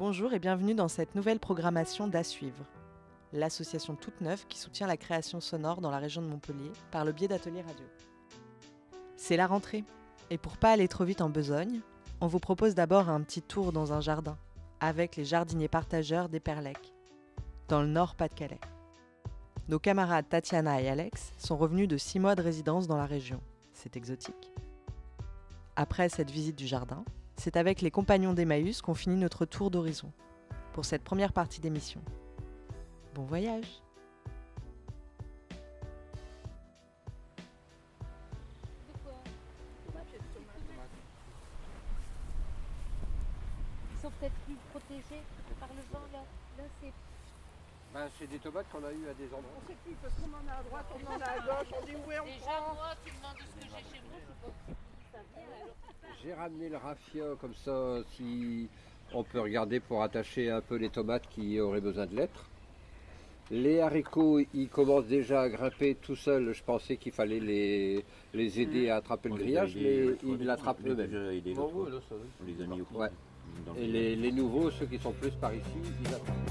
Bonjour et bienvenue dans cette nouvelle programmation d'À suivre, l'association toute neuve qui soutient la création sonore dans la région de Montpellier par le biais d'ateliers radio. C'est la rentrée, et pour pas aller trop vite en besogne, on vous propose d'abord un petit tour dans un jardin, avec les jardiniers partageurs d'Éperlec, dans le Nord Pas-de-Calais. Nos camarades Tatiana et Alex sont revenus de 6 mois de résidence dans la région. C'est exotique. Après cette visite du jardin, c'est avec les compagnons d'Emmaüs qu'on finit notre tour d'horizon pour cette première partie d'émission. Bon voyage! Ils sont peut-être plus protégés par le vent là. Là C'est des tomates qu'on a eu à des endroits. On ne sait plus parce qu'on en a à droite, on en a à gauche, on dit où est on déjà prend. moi tu demandes ce que j'ai chez moi, je sais pas si ça vient alors. J'ai ramené le raffia comme ça, si on peut regarder pour attacher un peu les tomates qui auraient besoin de l'être. Les haricots, ils commencent déjà à grimper tout seuls. Je pensais qu'il fallait les aider à attraper le grillage, mais ils l'attrapent eux-mêmes. On les a mis au courant. Ouais. Et les nouveaux, ceux qui sont plus par ici, ils attrapent.